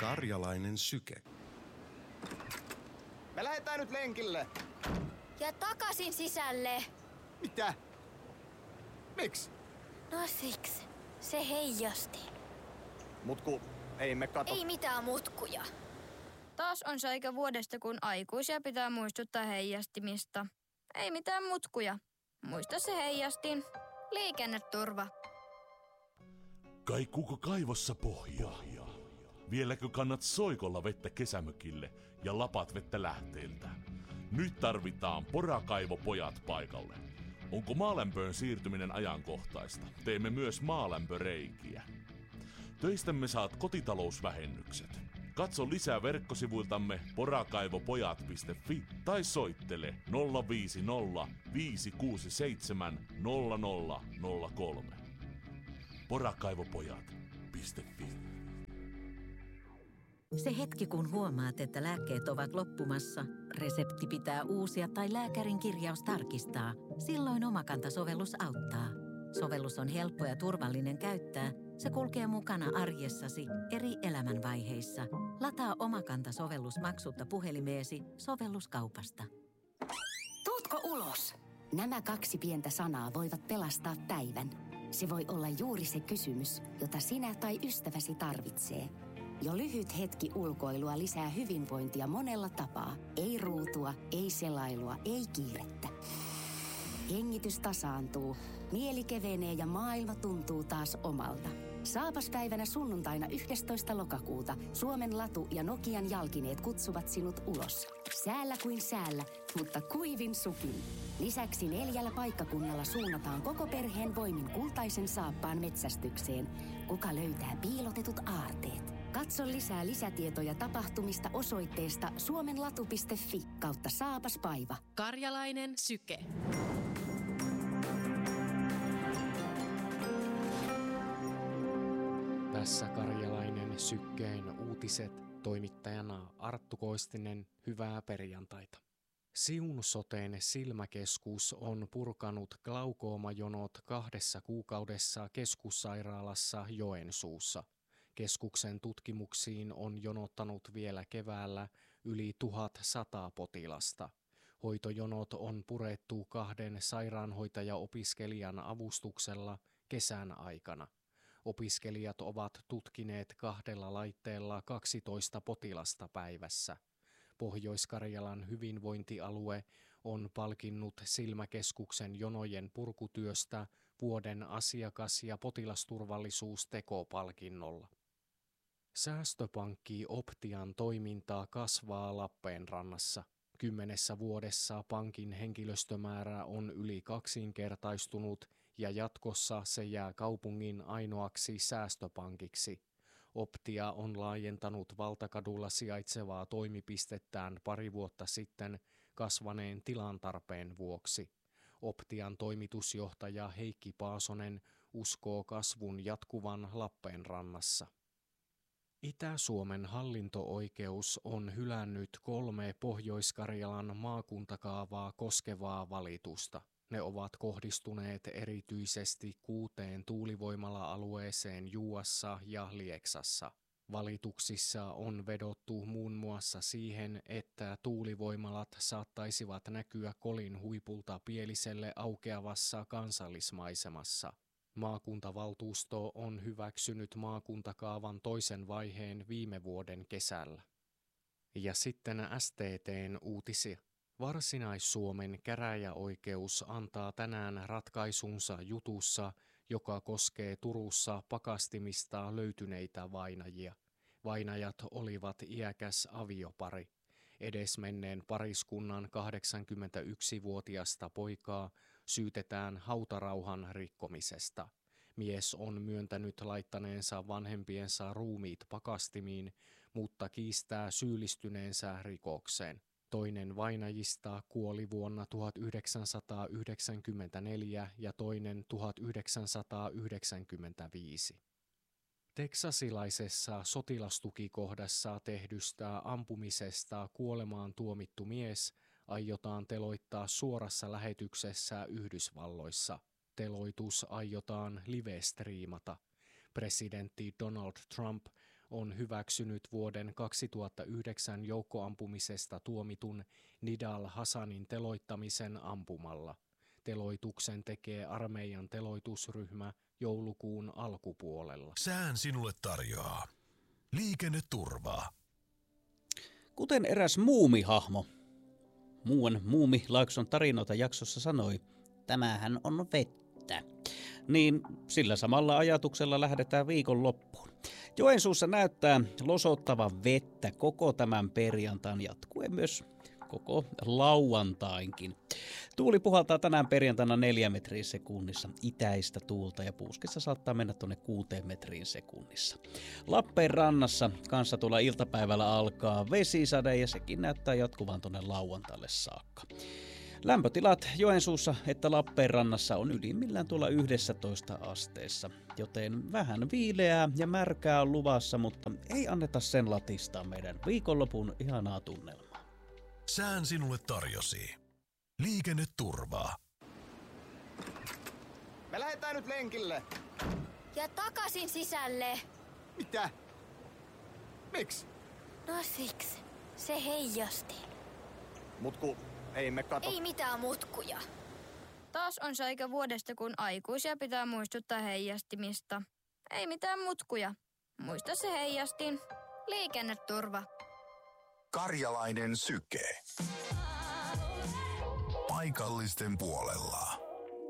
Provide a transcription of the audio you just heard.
Karjalainen syke. Me lähdetään nyt lenkille. Ja takaisin sisälle. Mitä? Miksi? No siksi. Se heijasti. Mutku, ei me kato. Ei mitään mutkuja. Taas on se aika vuodesta, kun aikuisia pitää muistuttaa heijastimista. Ei mitään mutkuja. Muista se heijastin. Liikenneturva. Kaikuuko kaivossa pohjaa? Vieläkö kannat soikolla vettä kesämökille ja lapat vettä lähteeltä? Nyt tarvitaan porakaivopojat paikalle. Onko maalämpöön siirtyminen ajankohtaista? Teemme myös maalämpöreikiä. Töistämme saat kotitalousvähennykset. Katso lisää verkkosivuiltamme porakaivopojat.fi tai soittele 050 567 0003. Porakaivopojat.fi. Se hetki, kun huomaat, että lääkkeet ovat loppumassa, resepti pitää uusia tai lääkärin kirjaus tarkistaa, silloin Omakanta-sovellus auttaa. Sovellus on helppo ja turvallinen käyttää. Se kulkee mukana arjessasi eri elämänvaiheissa. Lataa Omakanta-sovellus maksutta puhelimeesi sovelluskaupasta. Tuutko ulos? Nämä 2 pientä sanaa voivat pelastaa päivän. Se voi olla juuri se kysymys, jota sinä tai ystäväsi tarvitsee. Jo lyhyt hetki ulkoilua lisää hyvinvointia monella tapaa. Ei ruutua, ei selailua, ei kiirettä. Hengitys tasaantuu, mieli kevenee ja maailma tuntuu taas omalta. Saapaspäivänä sunnuntaina 11. lokakuuta Suomen Latu ja Nokian jalkineet kutsuvat sinut ulos. Säällä kuin säällä, mutta kuivin sukin. Lisäksi 4 paikkakunnalla suunnataan koko perheen voimin kultaisen saappaan metsästykseen. Kuka löytää piilotetut aarteet? Katso lisää lisätietoja tapahtumista osoitteesta suomenlatu.fi/saapaspaiva. Karjalainen syke. Tässä Karjalainen sykkeen uutiset, toimittajana Arttu Koistinen, hyvää perjantaita. Siun-soten silmäkeskus on purkanut glaukoomajonot 2 kuukaudessa keskussairaalassa Joensuussa. Keskuksen tutkimuksiin on jonottanut vielä keväällä yli 1100 potilasta. Hoitojonot on purettu 2 sairaanhoitajaopiskelijan avustuksella kesän aikana. Opiskelijat ovat tutkineet 2 laitteella 12 potilasta päivässä. Pohjois-Karjalan hyvinvointialue on palkinnut silmäkeskuksen jonojen purkutyöstä vuoden asiakas- ja potilasturvallisuustekopalkinnolla. Säästöpankki Optian toimintaa kasvaa Lappeenrannassa. 10 vuodessa pankin henkilöstömäärä on yli 2-kertaistunut ja jatkossa se jää kaupungin ainoaksi säästöpankiksi. Optia on laajentanut Valtakadulla sijaitsevaa toimipistettään pari vuotta sitten kasvaneen tilantarpeen vuoksi. Optian toimitusjohtaja Heikki Paasonen uskoo kasvun jatkuvan Lappeenrannassa. Itä-Suomen hallinto-oikeus on hylännyt 3 Pohjois-Karjalan maakuntakaavaa koskevaa valitusta. Ne ovat kohdistuneet erityisesti 6 tuulivoimala-alueeseen Juuassa ja Lieksassa. Valituksissa on vedottu muun muassa siihen, että tuulivoimalat saattaisivat näkyä Kolin huipulta Pieliselle aukeavassa kansallismaisemassa. Maakuntavaltuusto on hyväksynyt maakuntakaavan toisen vaiheen viime vuoden kesällä. Ja sitten STT:n uutisia. Varsinais-Suomen käräjäoikeus antaa tänään ratkaisunsa jutussa, joka koskee Turussa pakastimista löytyneitä vainajia. Vainajat olivat iäkäs aviopari. Edesmenneen pariskunnan 81-vuotiasta poikaa syytetään hautarauhan rikkomisesta. Mies on myöntänyt laittaneensa vanhempiensa ruumiit pakastimiin, mutta kiistää syyllistyneensä rikokseen. Toinen vainajista kuoli vuonna 1994 ja toinen 1995. Teksasilaisessa sotilastukikohdassa tehdystä ampumisesta kuolemaan tuomittu mies aiotaan teloittaa suorassa lähetyksessä Yhdysvalloissa. Teloitus aiotaan live-striimata. Presidentti Donald Trump on hyväksynyt vuoden 2009 joukkoampumisesta tuomitun Nidal Hassanin teloittamisen ampumalla. Teloituksen tekee armeijan teloitusryhmä joulukuun alkupuolella. Sään sinulle tarjoaa liikenneturvaa. Kuten eräs muumihahmo Muuan Muumilaakson tarinoita jaksossa sanoi, tämähän on vettä. Niin sillä samalla ajatuksella lähdetään viikonloppuun. Joensuussa näyttää losottavan vettä koko tämän perjantain jatkuen myös koko lauantainkin. Tuuli puhaltaa tänään perjantaina 4 metriä sekunnissa itäistä tuulta ja puuskissa saattaa mennä tuonne 6 metriin sekunnissa. Lappeenrannassa kanssa tuolla iltapäivällä alkaa vesisade ja sekin näyttää jatkuvan tuonne lauantaille saakka. Lämpötilat Joensuussa että Lappeenrannassa on ylimmillään tuolla 11 asteessa, joten vähän viileää ja märkää on luvassa, mutta ei anneta sen latistaa meidän viikonlopun ihanaa tunnelmaa. Sään sinulle tarjosi liikenneturvaa. Me lähdetään nyt lenkille. Ja takaisin sisälle. Mitä? Miksi? No siksi. Se heijasti. Mutku, ei me kato. Ei mitään mutkuja. Taas on se aika vuodesta, kun aikuisia pitää muistuttaa heijastimista. Ei mitään mutkuja. Muista se heijastin. Liikenneturva. Karjalainen syke. Paikallisten puolella.